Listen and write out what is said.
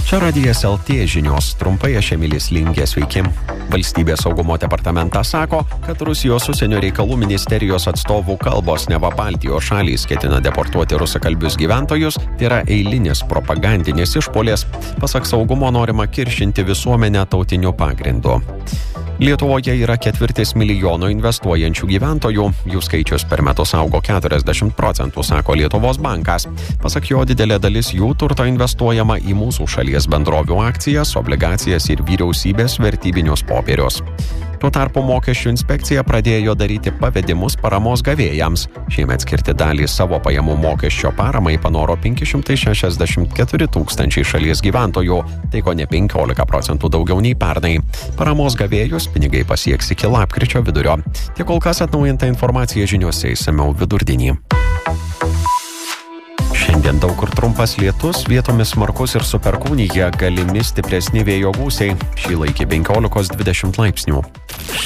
Čia Radijas LT žinios, trumpai aš Emilis Lingė, sveiki. Valstybės saugumo departamentas sako, kad Rusijos užsienio reikalų ministerijos atstovų kalbos neva Baltijos šalys ketina deportuoti rusakalbius gyventojus, tai yra eilinis propagandinės išpuolės. Pasak saugumo norima kiršinti visuomenę tautiniu pagrindu. Lietuvoje yra 250 milijonų investuojančių gyventojų, jų skaičius per metus augo 40%, sako Lietuvos bankas. Pasak jo, didelė dalis jų turto investuojama į mūsų šalies bendrovių akcijas, obligacijas ir vyriausybės vertybinius popierius. Tuo tarpu mokesčių inspekcija pradėjo daryti pavedimus paramos gavėjams. Šiemet skirti dalį savo pajamų mokesčio paramai panoro 564 tūkstančiai šalies gyventojų, tai ko ne 15% daugiau nei pernai. Paramos gavėjus pinigai pasieks iki lapkričio vidurio. Tiek kol kas atnaujinta informacija žiniuose išsamiau vidurdienį. Šiandien daug kur trumpas lietus, vietomis smarkus ir su perkūnija, galimi stipresni vėjo gūsiai, šįla iki 15-20 laipsnių.